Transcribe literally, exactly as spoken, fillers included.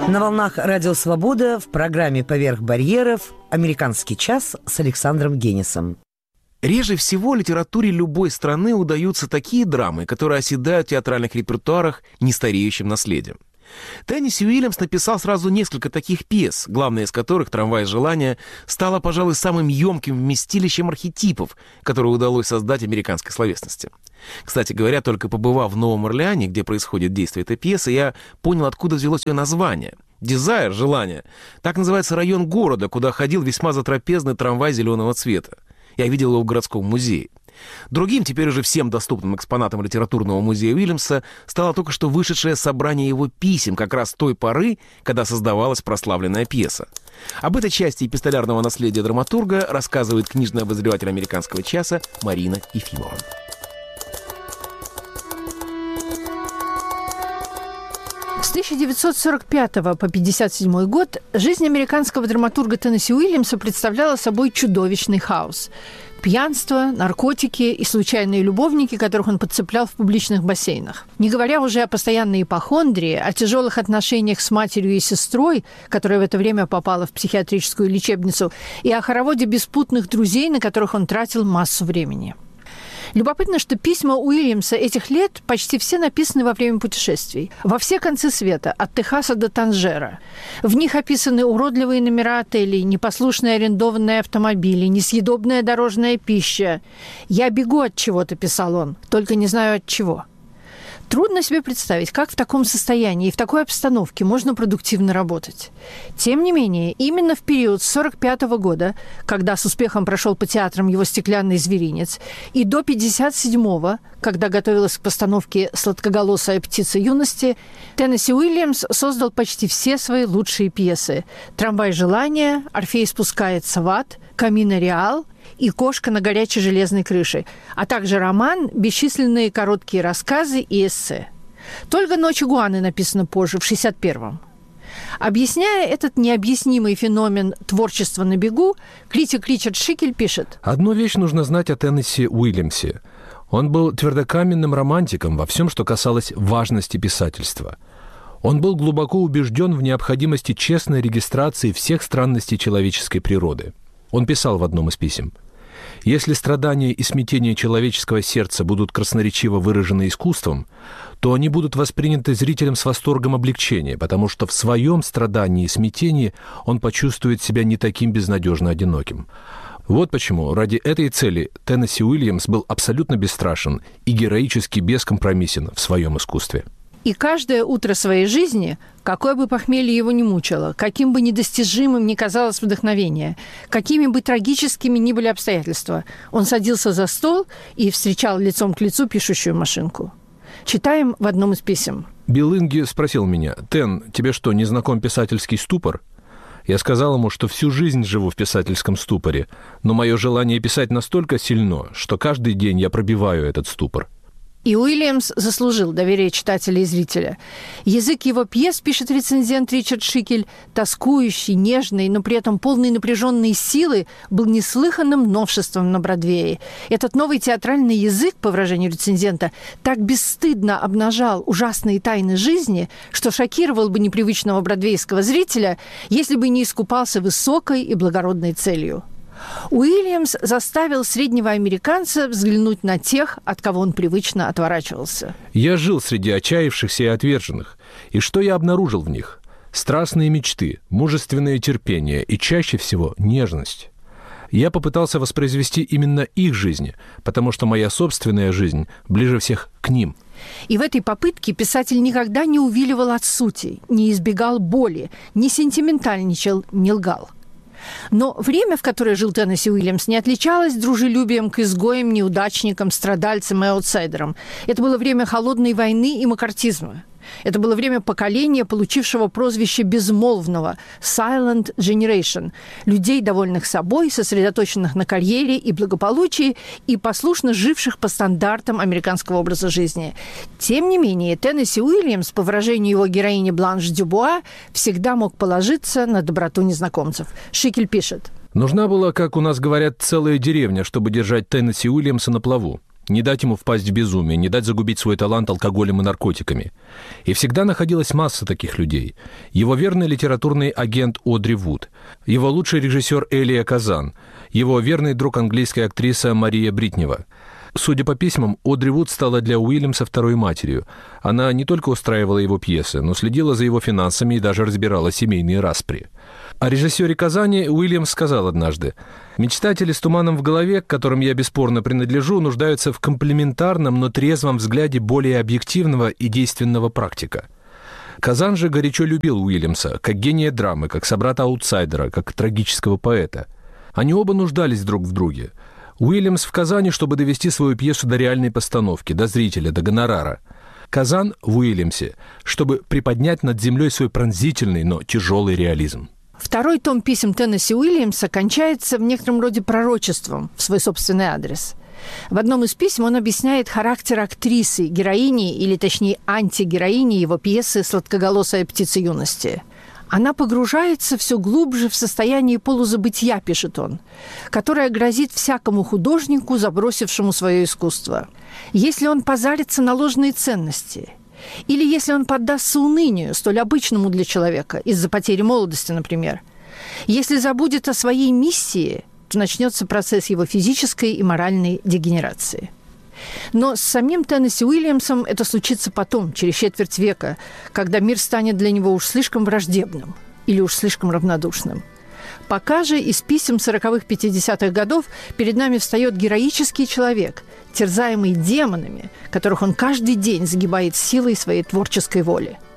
На волнах Радио Свобода в программе «Поверх барьеров» «Американский час» с Александром Генисом. Реже всего литературе любой страны удаются такие драмы, которые оседают в театральных репертуарах нестареющим наследием. Теннесси Уильямс написал сразу несколько таких пьес, главная из которых «Трамвай желания» стала, пожалуй, самым емким вместилищем архетипов, которые удалось создать американской словесности. Кстати говоря, только побывав в Новом Орлеане, где происходит действие этой пьесы, я понял, откуда взялось ее название. «Дизайр» — «желание». Так называется район города, куда ходил весьма затрапезный трамвай зеленого цвета. Я видел его в городском музее. Другим, теперь уже всем доступным экспонатом литературного музея Уильямса стало только что вышедшее собрание его писем как раз той поры, когда создавалась прославленная пьеса. Об этой части эпистолярного наследия драматурга рассказывает книжный обозреватель «Американского часа» Марина Ефимова. С тысяча девятьсот сорок пятого по пятьдесят седьмой год жизнь американского драматурга Теннесси Уильямса представляла собой чудовищный хаос. Пьянство, наркотики и случайные любовники, которых он подцеплял в публичных бассейнах. Не говоря уже о постоянной ипохондрии, о тяжелых отношениях с матерью и сестрой, которая в это время попала в психиатрическую лечебницу, и о хороводе беспутных друзей, на которых он тратил массу времени. Любопытно, что письма Уильямса этих лет почти все написаны во время путешествий. Во все концы света, от Техаса до Танжера. В них описаны уродливые номера отелей, непослушные арендованные автомобили, несъедобная дорожная пища. «Я бегу от чего-то», – писал он, – «только не знаю от чего». Трудно себе представить, как в таком состоянии и в такой обстановке можно продуктивно работать. Тем не менее, именно в период с сорок пятого года, когда с успехом прошел по театрам его «Стеклянный зверинец», и до пятьдесят седьмого, когда готовилась к постановке «Сладкоголосая птица юности», Теннесси Уильямс создал почти все свои лучшие пьесы: «Трамвай желания», «Орфей спускается в ад», «Камино Реал» и «Кошка на горячей железной крыше», а также роман, бесчисленные короткие рассказы и эссе. «Только ночь игуаны» написано позже, в шестьдесят первом. Объясняя этот необъяснимый феномен творчества на бегу, критик Ричард Шикель пишет: «Одну вещь нужно знать о Теннесси Уильямсе. Он был твердокаменным романтиком во всем, что касалось важности писательства. Он был глубоко убежден в необходимости честной регистрации всех странностей человеческой природы. Он писал в одном из писем: «Если страдания и смятения человеческого сердца будут красноречиво выражены искусством, то они будут восприняты зрителем с восторгом облегчения, потому что в своем страдании и смятении он почувствует себя не таким безнадежно одиноким». Вот почему ради этой цели Теннесси Уильямс был абсолютно бесстрашен и героически бескомпромиссен в своем искусстве. И каждое утро своей жизни, какое бы похмелье его ни мучило, каким бы недостижимым ни казалось вдохновение, какими бы трагическими ни были обстоятельства, он садился за стол и встречал лицом к лицу пишущую машинку. Читаем в одном из писем. Билл Инги спросил меня: «Тен, тебе что, не знаком писательский ступор?» Я сказал ему, что всю жизнь живу в писательском ступоре, но мое желание писать настолько сильно, что каждый день я пробиваю этот ступор. И Уильямс заслужил доверие читателя и зрителя. Язык его пьес, пишет рецензент Ричард Шикель, тоскующий, нежный, но при этом полный напряженной силы, был неслыханным новшеством на Бродвее. Этот новый театральный язык, по выражению рецензента, так бесстыдно обнажал ужасные тайны жизни, что шокировал бы непривычного бродвейского зрителя, если бы не искупался высокой и благородной целью. Уильямс заставил среднего американца взглянуть на тех, от кого он привычно отворачивался. «Я жил среди отчаявшихся и отверженных, и что я обнаружил в них? Страстные мечты, мужественное терпение и чаще всего нежность. Я попытался воспроизвести именно их жизни, потому что моя собственная жизнь ближе всех к ним». И в этой попытке писатель никогда не увиливал от сути, не избегал боли, не сентиментальничал, не лгал. Но время, в которое жил Теннесси Уильямс, не отличалось дружелюбием к изгоям, неудачникам, страдальцам и аутсайдерам. Это было время холодной войны и маккартизма. Это было время поколения, получившего прозвище безмолвного «Silent Generation», людей, довольных собой, сосредоточенных на карьере и благополучии и послушно живших по стандартам американского образа жизни. Тем не менее, Теннесси Уильямс, по выражению его героини Бланш Дюбуа, всегда мог положиться на доброту незнакомцев. Шикель пишет: «Нужна была, как у нас говорят, целая деревня, чтобы держать Теннесси Уильямса на плаву. не дать ему впасть в безумие, не дать загубить свой талант алкоголем и наркотиками. И всегда находилась масса таких людей. Его верный литературный агент Одри Вуд, его лучший режиссер Элия Казан, его верный друг английская актриса Мария Бритнева. Судя по письмам, Одри Вуд стала для Уильямса второй матерью. Она не только устраивала его пьесы, но следила за его финансами и даже разбирала семейные распри. О режиссере Казани Уильямс сказал однажды: «Мечтатели с туманом в голове, к которым я бесспорно принадлежу, нуждаются в комплементарном, но трезвом взгляде более объективного и действенного практика». Казан же горячо любил Уильямса, как гения драмы, как собрата-аутсайдера, как трагического поэта. Они оба нуждались друг в друге. Уильямс в Казани, чтобы довести свою пьесу до реальной постановки, до зрителя, до гонорара. Казан в Уильямсе, чтобы приподнять над землей свой пронзительный, но тяжелый реализм. Второй том писем Теннесси Уильямса кончается в некотором роде пророчеством в свой собственный адрес. В одном из писем он объясняет характер актрисы, героини, или точнее антигероини его пьесы «Сладкоголосая птица юности». Она погружается все глубже в состояние полузабытия, пишет он, которое грозит всякому художнику, забросившему свое искусство. Если он позарится на ложные ценности, или если он поддастся унынию, столь обычному для человека, из-за потери молодости, например, если забудет о своей миссии, то начнется процесс его физической и моральной дегенерации. Но с самим Теннесси Уильямсом это случится потом, через четверть века, когда мир станет для него уж слишком враждебным или уж слишком равнодушным. Пока же из писем сороковых-пятидесятых годов перед нами встает героический человек, терзаемый демонами, которых он каждый день сгибает силой своей творческой воли.